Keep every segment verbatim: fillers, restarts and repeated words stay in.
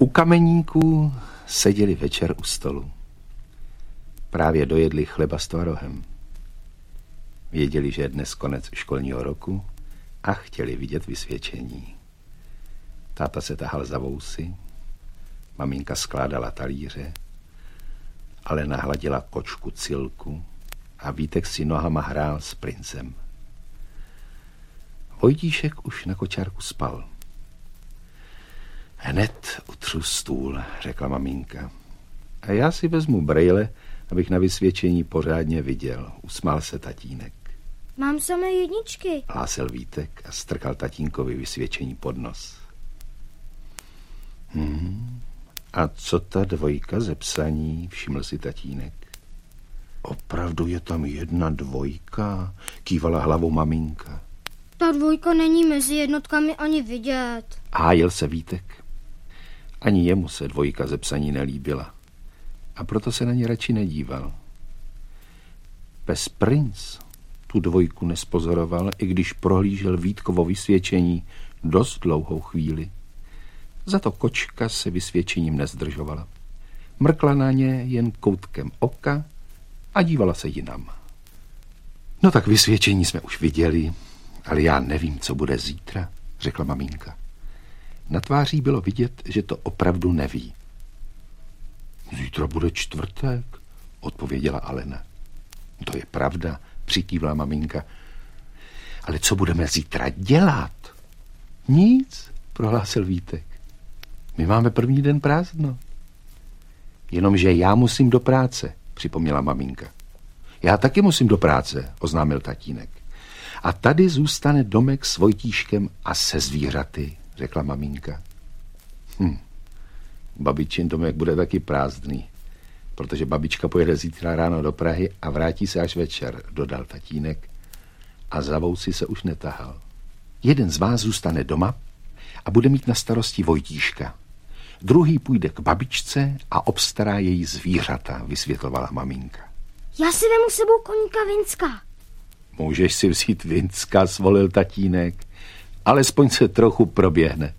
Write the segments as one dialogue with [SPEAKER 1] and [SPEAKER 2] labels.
[SPEAKER 1] U kameníků seděli večer u stolu. Právě dojedli chleba s tvarohem. Věděli, že je dnes konec školního roku a chtěli vidět vysvědčení. Táta se tahal za vousy, maminka skládala talíře, Alena hladila kočku Cilku a Vítek si nohama hrál s princem. Vojtíšek už na kočárku spal. Hned utřu stůl, řekla maminka. A já si vezmu brejle, abych na vysvědčení pořádně viděl. Usmál se tatínek.
[SPEAKER 2] Mám samé jedničky,
[SPEAKER 1] hlásil Vítek a strkal tatínkovi vysvědčení pod nos. Hmm. A co ta dvojka ze psaní, všiml si tatínek. Opravdu je tam jedna dvojka, kývala hlavou maminka.
[SPEAKER 2] Ta dvojka není mezi jednotkami ani vidět.
[SPEAKER 1] Hájil se Vítek. Ani jemu se dvojka ze psaní nelíbila. A proto se na ně radši nedíval. Pes Princ tu dvojku nespozoroval, i když prohlížel Vítkovo vysvědčení dost dlouhou chvíli. Za to kočka se vysvědčením nezdržovala. Mrkla na ně jen koutkem oka a dívala se jinam. No tak vysvědčení jsme už viděli, ale já nevím, co bude zítra, řekla maminka. Na tváří bylo vidět, že to opravdu neví. Zítra bude čtvrtek, odpověděla Alena. To je pravda, přikývla maminka. Ale co budeme zítra dělat? Nic, prohlásil Vítek. My máme první den prázdno. Jenomže já musím do práce, připomněla maminka. Já taky musím do práce, oznámil tatínek. A tady zůstane domek s Vojtíškem a se zvířaty, řekla maminka. Hm. Babičin domek bude taky prázdný, protože babička pojede zítra ráno do Prahy a vrátí se až večer, dodal tatínek a za vousy se už netahal. Jeden z vás zůstane doma a bude mít na starosti Vojtíška. Druhý půjde k babičce a obstará její zvířata, vysvětlovala maminka.
[SPEAKER 2] Já si vemu sebou koníka Vincka.
[SPEAKER 1] Můžeš si vzít Vincka, svolil tatínek. Alespoň se trochu proběhne.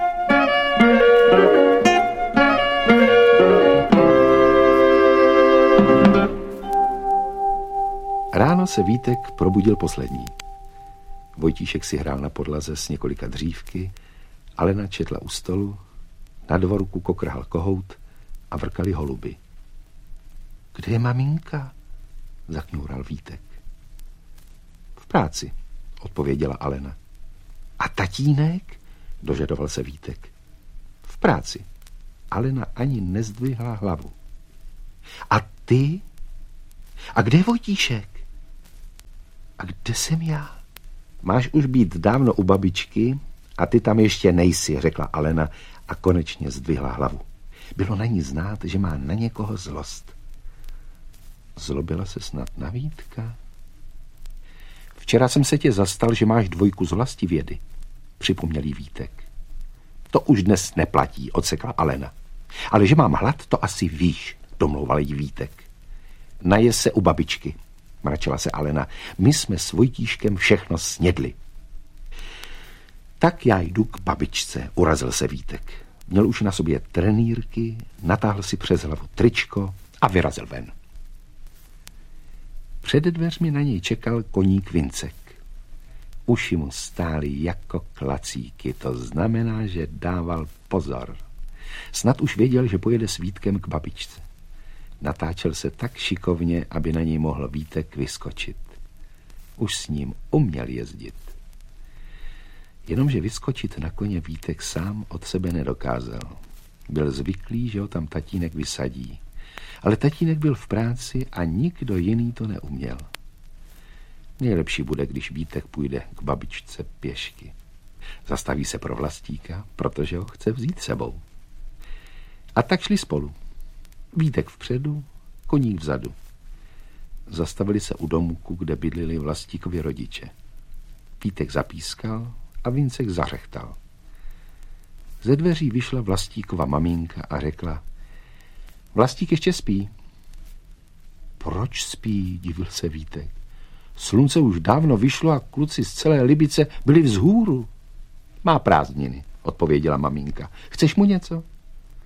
[SPEAKER 1] Ráno se Vítek probudil poslední. Vojtíšek si hrál na podlaze s několika dřívky, Alena četla u stolu, na dvorku kokrhal kohout a vrkali holuby. Kde je maminka? Zakňoural Vítek. V práci, odpověděla Alena. A tatínek? Dožadoval se Vítek. V práci. Alena ani nezdvihla hlavu. A ty? A kde je Vojtíšek? A kde jsem já? Máš už být dávno u babičky a ty tam ještě nejsi, řekla Alena a konečně zdvihla hlavu. Bylo na ní znát, že má na někoho zlost. Zlobila se snad na Vítka? Včera jsem se tě zastal, že máš dvojku z vlastivědy, připomněl jí Vítek. To už dnes neplatí, odsekla Alena. Ale že mám hlad, to asi víš, domlouval jí Vítek. Naje se u babičky, mračila se Alena. My jsme s Vojtíškem všechno snědli. Tak já jdu k babičce, urazil se Vítek. Měl už na sobě trenýrky, natáhl si přes hlavu tričko a vyrazil ven. Před dveřmi na něj čekal koník Vincek. Uši mu stály jako klacíky, to znamená, že dával pozor. Snad už věděl, že pojede s Vítkem k babičce. Natáčel se tak šikovně, aby na něj mohl Vítek vyskočit. Už s ním uměl jezdit. Jenomže vyskočit na koně Vítek sám od sebe nedokázal. Byl zvyklý, že ho tam tatínek vysadí. Ale tatínek byl v práci a nikdo jiný to neuměl. Nejlepší bude, když Vítek půjde k babičce pěšky. Zastaví se pro Vlastíka, protože ho chce vzít sebou. A tak šli spolu. Vítek vpředu, koník vzadu. Zastavili se u domku, kde bydlili Vlastíkovi rodiče. Vítek zapískal a Vincek zařechtal. Ze dveří vyšla Vlastíkova maminka a řekla: Vlastík ještě spí. Proč spí, divil se Vítek. Slunce už dávno vyšlo a kluci z celé Libice byli vzhůru. Má prázdniny, odpověděla maminka. Chceš mu něco?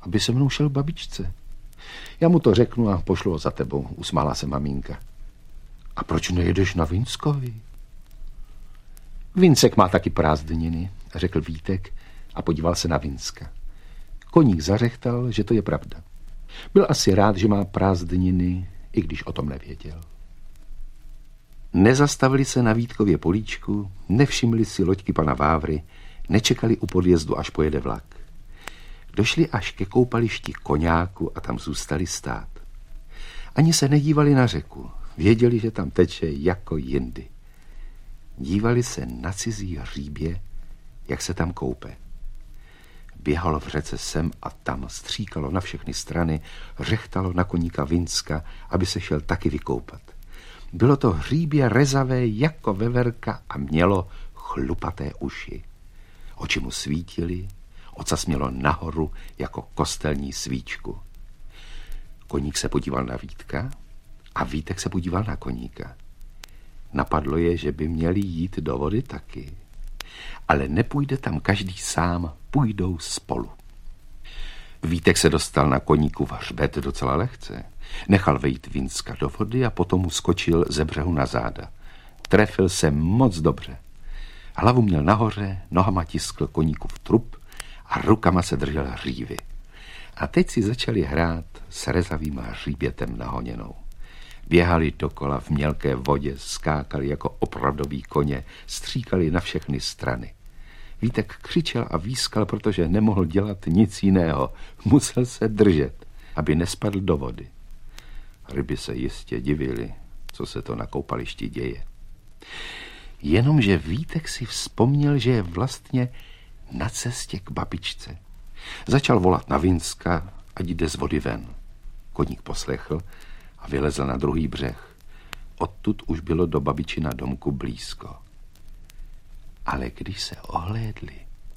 [SPEAKER 1] aby se mnou šel k babičce. Já mu to řeknu a pošlu ho za tebou, usmála se maminka. A proč nejedeš na Vinskovi? Vincek má taky prázdniny, řekl Vítek a podíval se na Vinska. Koník zařechtal, že to je pravda. Byl asi rád, že má prázdniny, i když o tom nevěděl. Nezastavili se na Vítkově políčku, nevšimli si loďky pana Vávry, nečekali u podjezdu, až pojede vlak. Došli až ke koupališti Koňáku a tam zůstali stát. Ani se nedívali na řeku, věděli, že tam teče jako jindy. Dívali se na cizí hříbě, jak se tam koupe. Běhalo v řece sem a tam, stříkalo na všechny strany, řechtalo na koníka Vinska, aby se šel taky vykoupat. Bylo to hříbě rezavé jako veverka a mělo chlupaté uši. Oči mu svítily, ocas mělo nahoru jako kostelní svíčku. Koník se podíval na Vítka a Vítek se podíval na koníka. Napadlo je, že by měli jít do vody taky. Ale nepůjde tam každý sám, půjdou spolu. Vítek se dostal na koníku v hřbet docela lehce. Nechal vejít Vinska do vody a potom mu skočil ze břehu na záda. Trefil se moc dobře. Hlavu měl nahoře, nohama tiskl koníkův trup a rukama se držel hřívy. A teď si začali hrát s rezavým hříbětem nahoněnou. Běhali dokola v mělké vodě, skákali jako opravdoví koně, stříkali na všechny strany. Vítek křičel a výskal, protože nemohl dělat nic jiného. Musel se držet, aby nespadl do vody. Ryby se jistě divily, co se to na koupališti děje. Jenomže Vítek si vzpomněl, že je vlastně na cestě k babičce. Začal volat na Vinska, ať jde z vody ven. Koník poslechl a vylezl na druhý břeh. Odtud už bylo do babičina domku blízko. Ale když se ohlédli,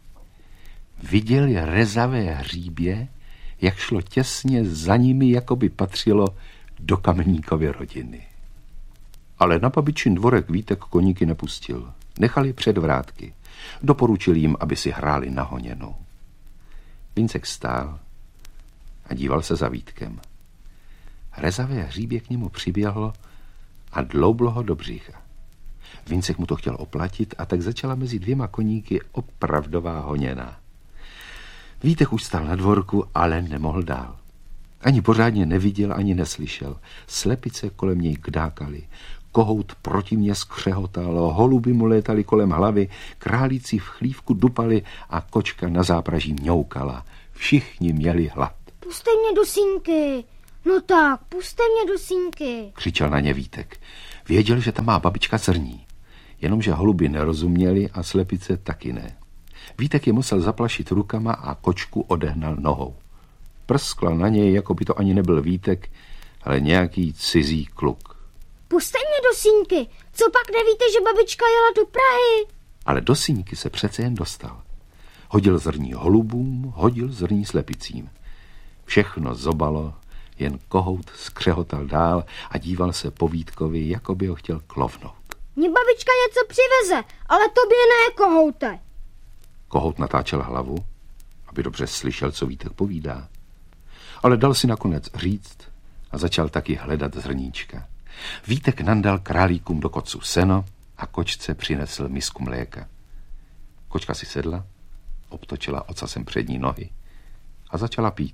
[SPEAKER 1] viděli rezavé hříbě, jak šlo těsně za nimi, jako by patřilo do Kameníkovy rodiny. Ale na babičin dvorek Vítek koníky nepustil. Nechal je před vrátky. Doporučil jim, aby si hráli na honěnou. Vincek stál a díval se za Vítkem. Rezavé hříbě k němu přiběhlo a dloublo ho do břicha. Vincek mu to chtěl oplatit a tak začala mezi dvěma koníky opravdová honěná. Vítek už stál na dvorku, ale nemohl dál. Ani pořádně neviděl, ani neslyšel. Slepice kolem něj kdákaly. Kohout proti mě skřehotal, holuby mu létaly kolem hlavy, králíci v chlívku dupali a kočka na zápraží mňoukala. Všichni měli hlad.
[SPEAKER 2] Puste mě do sínky. No tak, puste mě do sínky,
[SPEAKER 1] křičel na ně Vítek. Věděl, že tam má babička zrní. Jenomže holuby nerozuměli a slepice taky ne. Vítek je musel zaplašit rukama a kočku odehnal nohou. Prskla na něj, jako by to ani nebyl Vítek, ale nějaký cizí kluk.
[SPEAKER 2] Puste mě do sínky. Co pak nevíte, že babička jela do Prahy?
[SPEAKER 1] Ale do sínky se přece jen dostal. Hodil zrní holubům, hodil zrní slepicím. Všechno zobalo, jen kohout skřehotal dál a díval se po Vítkovi, jako by ho chtěl klovnout.
[SPEAKER 2] Mně babička něco přiveze, ale tobě ne, kohoute.
[SPEAKER 1] Kohout natáčel hlavu, aby dobře slyšel, co Vítek povídá. Ale dal si nakonec říct a začal taky hledat zrníčka. Vítek nandal králíkům do kocu seno a kočce přinesl misku mléka. Kočka si sedla, obtočila ocasem přední nohy a začala pít.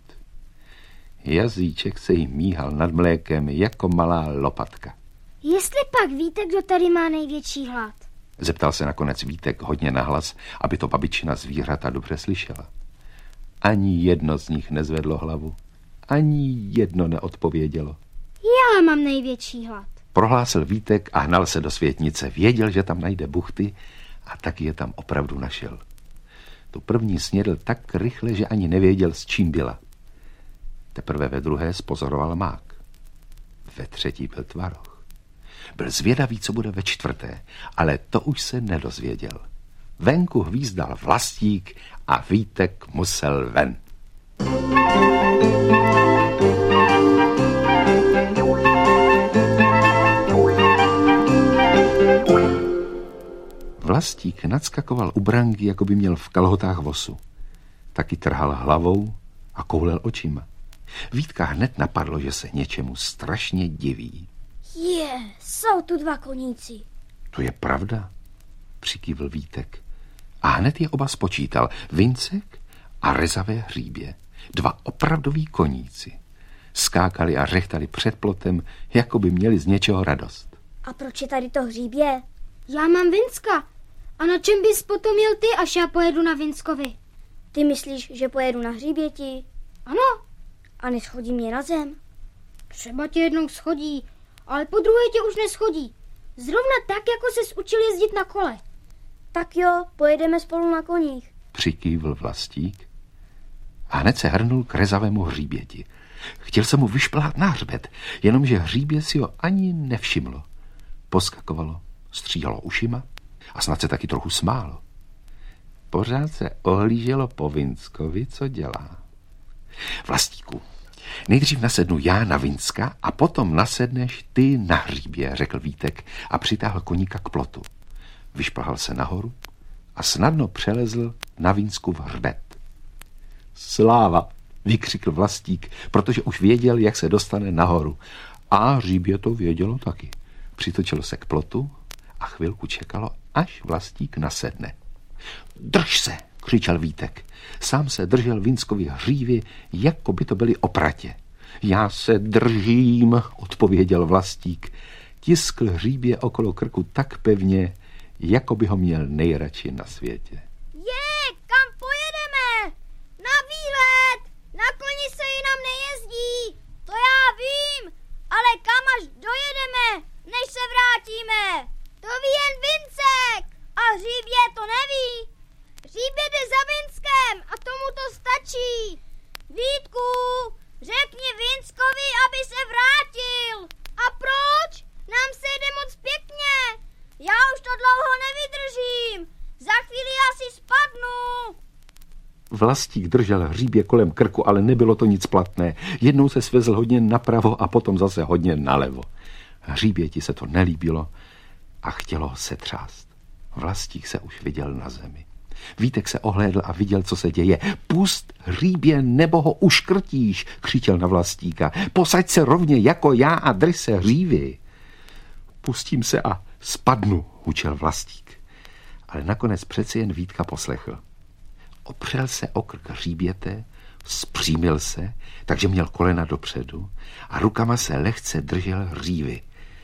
[SPEAKER 1] Jazyček se jí míhal nad mlékem jako malá lopatka.
[SPEAKER 2] Jestli pak víte, kdo tady má největší hlad?
[SPEAKER 1] Zeptal se nakonec Vítek hodně nahlas, aby to babičina zvířata dobře slyšela. Ani jedno z nich nezvedlo hlavu. Ani jedno neodpovědělo.
[SPEAKER 2] Já mám největší hlad,
[SPEAKER 1] prohlásil Vítek a hnal se do světnice. Věděl, že tam najde buchty a taky je tam opravdu našel. Tu první snědl tak rychle, že ani nevěděl, s čím byla. Teprve ve druhé spozoroval mák. Ve třetí byl tvaroh. Byl zvědavý, co bude ve čtvrté, ale to už se nedozvěděl. Venku hvízdal Vlastík a Vítek musel ven. Vlastík nadskakoval u branky, jako by měl v kalhotách vosu. Taky trhal hlavou a koulel očima. Vítka hned napadlo, že se něčemu strašně diví.
[SPEAKER 2] Je, jsou tu dva koníci.
[SPEAKER 1] To je pravda, přikývl Vítek. A hned je oba spočítal. Vincek a rezavé hříbě. Dva opravdoví koníci. Skákali a řechtali před plotem, jako by měli z něčeho radost.
[SPEAKER 2] A proč je tady to hříbě? Já mám Vincka. A na čem bys potom jel ty, až já pojedu na Vinckovi? Ty myslíš, že pojedu na hříběti? Ano. A neschodí mě na zem? Třeba tě jednou schodí, ale po druhé tě už neschodí. Zrovna tak, jako ses učil jezdit na kole. Tak jo, pojedeme spolu na koních.
[SPEAKER 1] Přikývl Vlastík a hned se hrnul k rezavému hříběti. Chtěl se mu vyšplhat na hřbet, jenomže hříbě si ho ani nevšimlo. Poskakovalo, stříhalo ušima a snad se taky trochu smálo. Pořád se ohlíželo po Vinckovi, co dělá. Vlastíku, nejdřív nasednu já na Vincka a potom nasedneš ty na hříbě, řekl Vítek a přitáhl koníka k plotu. Vyšplhal se nahoru a snadno přelezl na Vinckův hřbet. Sláva, vykřikl Vlastík, protože už věděl, jak se dostane nahoru. A hříbě to vědělo taky. Přitočilo se k plotu a chvilku čekalo, až Vlastík nasedne. Drž se, křičel Vítek. Sám se držel Vinckovi hřívy, jako by to byly opratě. Já se držím, odpověděl Vlastík. Tiskl hříbě okolo krku tak pevně, jako by ho měl nejradši na světě.
[SPEAKER 2] Je, kam pojedeme? Na výlet! Na koni se jinam nejezdí. To já vím, ale kam až dojedeme, než se vrátíme? To ví jen Vincek a hříbě to neví. Hříbě jde za Vinckem a tomu to stačí. Vítku, řekni Vinckovi, aby se vrátil. A proč? Nám se jde moc pěkně. Já už to dlouho nevydržím. Za chvíli asi spadnu.
[SPEAKER 1] Vlastík držel hříbě kolem krku, ale nebylo to nic platné. Jednou se svezl hodně napravo a potom zase hodně nalevo. Hříběti se to nelíbilo a chtělo ho setřást. Vlastík se už viděl na zemi. Vítek se ohlédl a viděl, co se děje. Pust hříbě, nebo ho uškrtíš, křičel na Vlastíka. Posaď se rovně jako já a drž se hřívy. Pustím se a spadnu, hučel Vlastík. Ale nakonec přeci jen Vítka poslechl. Opřel se o krk hříběte, vzpřímil se, takže měl kolena dopředu a rukama se lehce držel hřívy.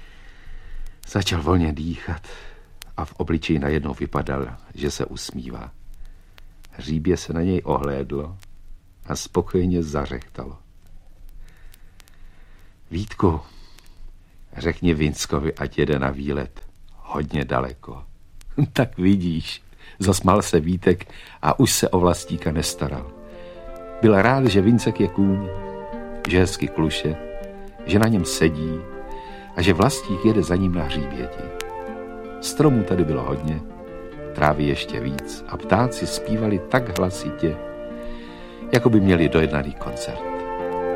[SPEAKER 1] Začal volně dýchat a v obličeji najednou vypadal, že se usmívá. Hříbě se na něj ohlédlo a spokojeně zařechtalo. Vítku, řekni Vinckovi, ať jede na výlet hodně daleko. Tak vidíš, zasmál se Vítek a už se o Vlastíka nestaral. Byl rád, že Vincek je kůň, že hezky kluše, že na něm sedí a že Vlastík jede za ním na hříběti. Stromů tady bylo hodně, trávy ještě víc a ptáci zpívali tak hlasitě, jako by měli dojednaný koncert.